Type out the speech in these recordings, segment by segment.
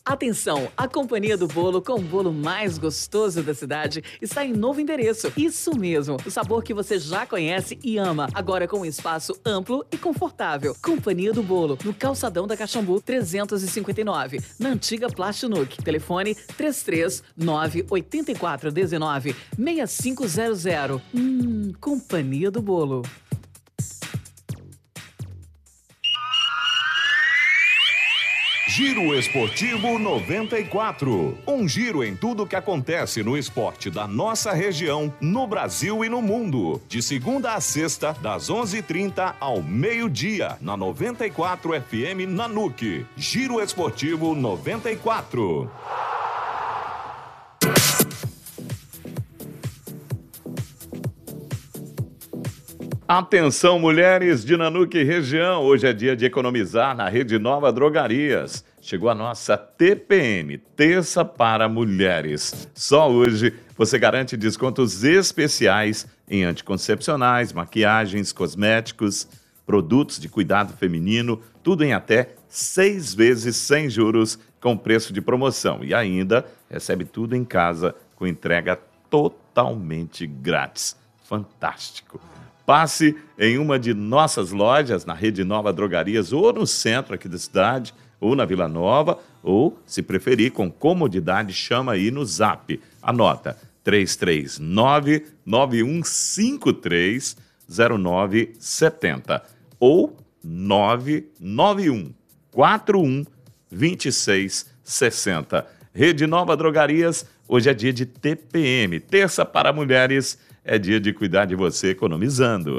Atenção, a Companhia do Bolo, com o bolo mais gostoso da cidade, está em novo endereço. Isso mesmo, o sabor que você já conhece e ama, agora com um espaço amplo e confortável. Companhia do Bolo, no Calçadão da Caxambu 359, na antiga Plastinuc. Telefone 339-8419-6500. Companhia do Bolo. Giro Esportivo 94. Um giro em tudo que acontece no esporte da nossa região, no Brasil e no mundo. De segunda a sexta, das 11h30 ao meio-dia, na 94 FM Nanuque. Giro Esportivo 94. Atenção, mulheres de Nanuque região, hoje é dia de economizar na Rede Nova Drogarias. Chegou a nossa TPM, Terça para Mulheres. Só hoje você garante descontos especiais em anticoncepcionais, maquiagens, cosméticos, produtos de cuidado feminino, tudo em até 6 vezes sem juros com preço de promoção. E ainda recebe tudo em casa com entrega totalmente grátis. Fantástico! Passe em uma de nossas lojas, na Rede Nova Drogarias, ou no centro aqui da cidade, ou na Vila Nova, ou, se preferir, com comodidade, chama aí no Zap. Anota, 339-9153-0970 ou 991-41-2660. Rede Nova Drogarias, hoje é dia de TPM, Terça para Mulheres. É dia de cuidar de você economizando.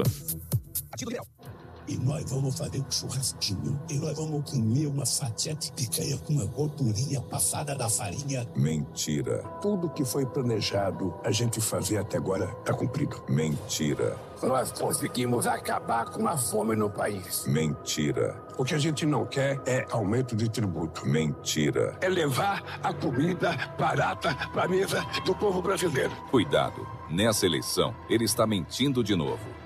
E nós vamos fazer um churrasquinho. E nós vamos comer uma fatia de picanha com uma gordurinha passada da farinha. Mentira. Tudo que foi planejado a gente fazer até agora está cumprido. Mentira. Nós conseguimos acabar com a fome no país. Mentira. O que a gente não quer é aumento de tributo. Mentira. É levar a comida barata para a mesa do povo brasileiro. Cuidado. Nessa eleição, ele está mentindo de novo.